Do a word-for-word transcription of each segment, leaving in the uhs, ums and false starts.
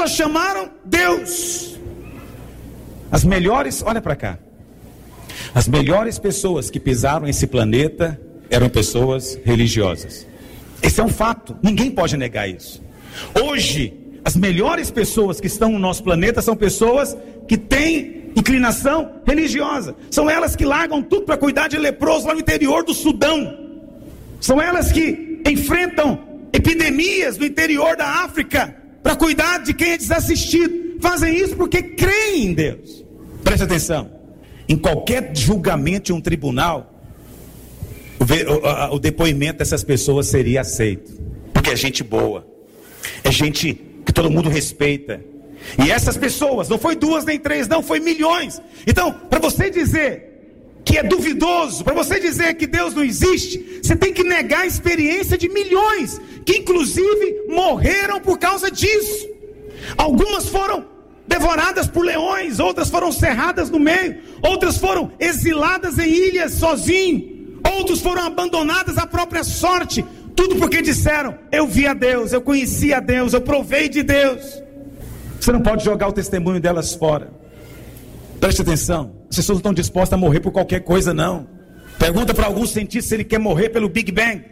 só chamaram Deus. As melhores, olha para cá, as melhores pessoas que pisaram esse planeta eram pessoas religiosas. Esse é um fato, ninguém pode negar isso. Hoje, as melhores pessoas que estão no nosso planeta são pessoas que têm inclinação religiosa. São elas que largam tudo para cuidar de leprosos lá no interior do Sudão. São elas que enfrentam epidemias no interior da África para cuidar de quem é desassistido. Fazem isso porque creem em Deus. Preste atenção, em qualquer julgamento de um tribunal, o, o, o depoimento dessas pessoas seria aceito, porque é gente boa, é gente que todo mundo respeita. E essas pessoas, não foi duas nem três, não, foi milhões. Então, para você dizer que é duvidoso, para você dizer que Deus não existe, você tem que negar a experiência de milhões, que inclusive morreram por causa disso. Algumas foram devoradas por leões, outras foram cerradas no meio, outras foram exiladas em ilhas sozinhos, outros foram abandonadas à própria sorte, tudo porque disseram: eu vi a Deus, eu conheci a Deus, eu provei de Deus. Você não pode jogar o testemunho delas fora. Preste atenção, as pessoas não estão dispostas a morrer por qualquer coisa, não. Pergunta para algum cientista se ele quer morrer pelo Big Bang.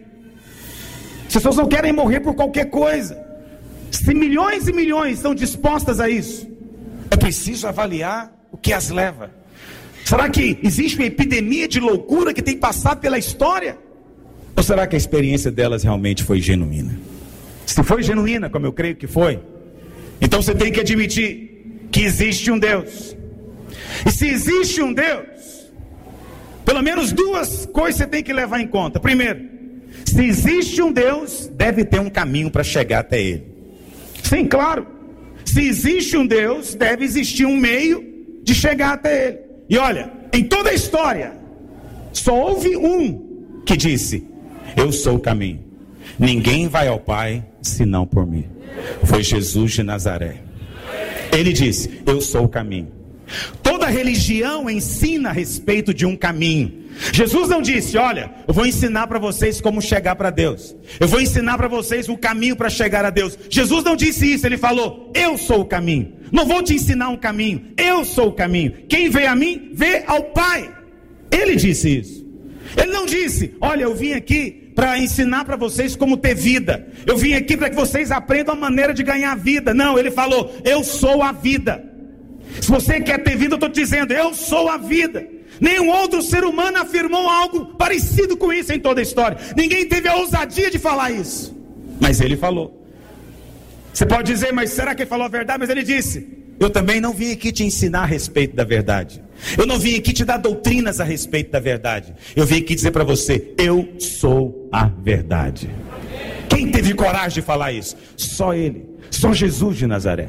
As pessoas não querem morrer por qualquer coisa. Se milhões e milhões estão dispostas a isso, é preciso avaliar o que as leva. Será que existe uma epidemia de loucura que tem passado pela história? Ou será que a experiência delas realmente foi genuína? Se foi genuína, como eu creio que foi, então você tem que admitir que existe um Deus. E se existe um Deus, pelo menos duas coisas você tem que levar em conta. Primeiro, se existe um Deus, deve ter um caminho para chegar até Ele. Sim, claro. Se existe um Deus, deve existir um meio de chegar até Ele. E olha, em toda a história, só houve um que disse: eu sou o caminho. Ninguém vai ao Pai senão por mim. Foi Jesus de Nazaré. Ele disse: eu sou o caminho. Toda religião ensina a respeito de um caminho. Jesus não disse: olha, eu vou ensinar para vocês como chegar para Deus, eu vou ensinar para vocês o caminho para chegar a Deus. Jesus não disse isso, ele falou: eu sou o caminho. Não vou te ensinar um caminho, eu sou o caminho. Quem vê a mim, vê ao Pai. Ele disse isso. Ele não disse: olha, eu vim aqui para ensinar para vocês como ter vida, eu vim aqui para que vocês aprendam a maneira de ganhar vida. Não, ele falou: eu sou a vida. Se você quer ter vida, eu estou te dizendo: eu sou a vida. Nenhum outro ser humano afirmou algo parecido com isso em toda a história. Ninguém teve a ousadia de falar isso, mas ele falou. Você pode dizer: mas será que ele falou a verdade? Mas ele disse: eu também não vim aqui te ensinar a respeito da verdade, eu não vim aqui te dar doutrinas a respeito da verdade, eu vim aqui dizer para você: eu sou a verdade. Quem teve coragem de falar isso? Só ele, só Jesus de Nazaré.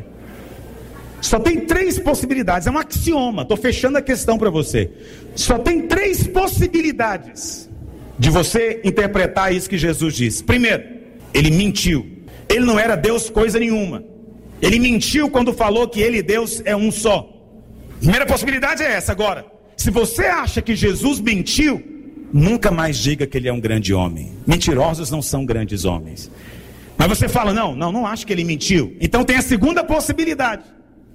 Só tem três possibilidades, é um axioma, estou fechando a questão para você. Só tem três possibilidades de você interpretar isso que Jesus disse. Primeiro, ele mentiu. Ele não era Deus coisa nenhuma. Ele mentiu quando falou que ele e Deus é um só. Primeira possibilidade é essa. Agora, se você acha que Jesus mentiu, nunca mais diga que ele é um grande homem. Mentirosos não são grandes homens. Mas você fala: não, não, não acho que ele mentiu. Então tem a segunda possibilidade.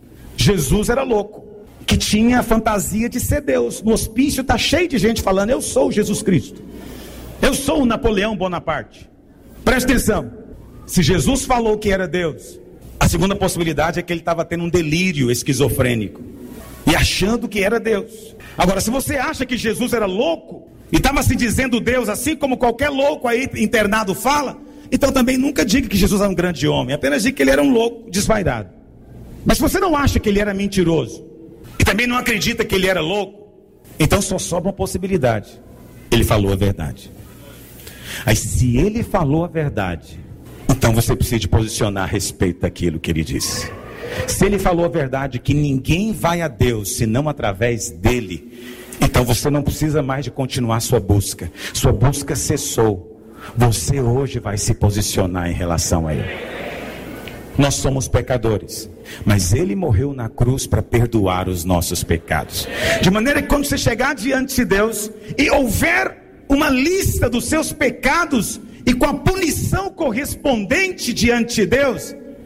Jesus era louco, que tinha a fantasia de ser Deus. No hospício está cheio de gente falando: eu sou Jesus Cristo, eu sou o Napoleão Bonaparte. Presta atenção, se Jesus falou que era Deus, a segunda possibilidade é que ele estava tendo um delírio esquizofrênico e achando que era Deus. Agora, se você acha que Jesus era louco e estava se dizendo Deus, assim como qualquer louco aí internado fala, então também nunca diga que Jesus era um grande homem, apenas diga que ele era um louco desvairado. Mas se você não acha que ele era mentiroso e também não acredita que ele era louco, então só sobra uma possibilidade: ele falou a verdade. Aí, se ele falou a verdade, então você precisa de posicionar a respeito daquilo que ele disse. Se ele falou a verdade, que ninguém vai a Deus senão através dele, então você não precisa mais de continuar sua busca. Sua busca cessou. Você hoje vai se posicionar em relação a ele. Nós somos pecadores, mas ele morreu na cruz para perdoar os nossos pecados. De maneira que quando você chegar diante de Deus e houver uma lista dos seus pecados e com a punição correspondente diante de Deus,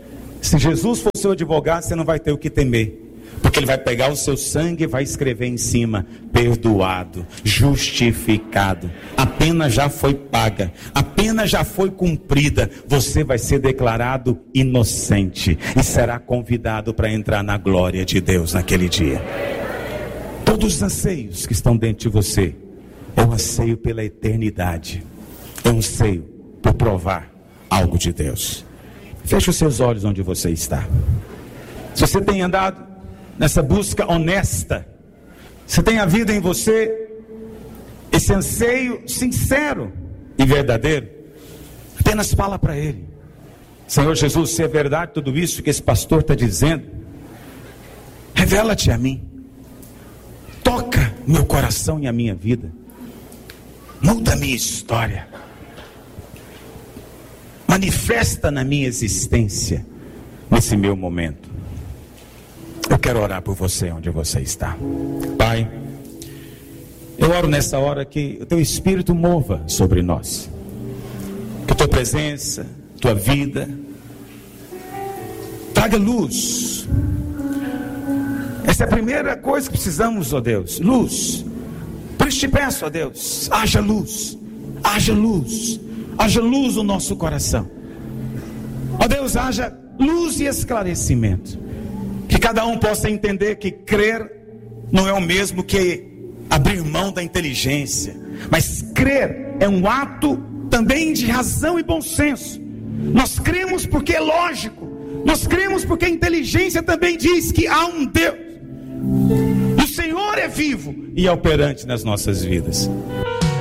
Se Jesus for seu advogado, você não vai ter o que temer. Porque ele vai pegar o seu sangue e vai escrever em cima: perdoado, justificado. A pena já foi paga, a pena já foi cumprida. Você vai ser declarado inocente e será convidado para entrar na glória de Deus naquele dia. Todos os anseios que estão dentro de você é um anseio pela eternidade, é um anseio por provar algo de Deus. Feche os seus olhos onde você está. Se você tem andado nessa busca honesta, se tem havido em você esse anseio sincero e verdadeiro, apenas fala para Ele: Senhor Jesus, se é verdade tudo isso que esse pastor está dizendo, revela-te a mim, toca meu coração e a minha vida, muda a minha história, manifesta na minha existência nesse meu momento. Eu quero orar por você onde você está. Pai, eu oro nessa hora que o Teu Espírito mova sobre nós, que a Tua presença, Tua vida traga luz. Essa é a primeira coisa que precisamos, ó Deus, luz. Por isso te peço, ó Deus, haja luz, haja luz, haja luz no nosso coração. Ó Deus, haja luz e esclarecimento. Que cada um possa entender que crer não é o mesmo que abrir mão da inteligência, mas crer é um ato também de razão e bom senso. Nós cremos porque é lógico, nós cremos porque a inteligência também diz que há um Deus. O Senhor é vivo e é operante nas nossas vidas.